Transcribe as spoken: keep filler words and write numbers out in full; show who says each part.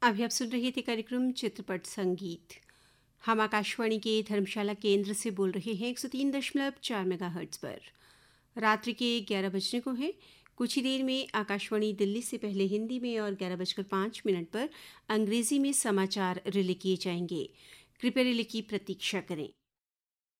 Speaker 1: अभी आप सुन रहे थे कार्यक्रम चित्रपट संगीत। हम आकाशवाणी के धर्मशाला केंद्र से बोल रहे हैं एक सौ तीन दशमलव चार मेगाहर्ट्ज पर। रात्रि के ग्यारह बजने को है। कुछ ही देर में आकाशवाणी दिल्ली से पहले हिंदी में और ग्यारह बजकर पाँच मिनट पर अंग्रेजी में समाचार रिले किए जाएंगे। कृपया रिले की प्रतीक्षा करें।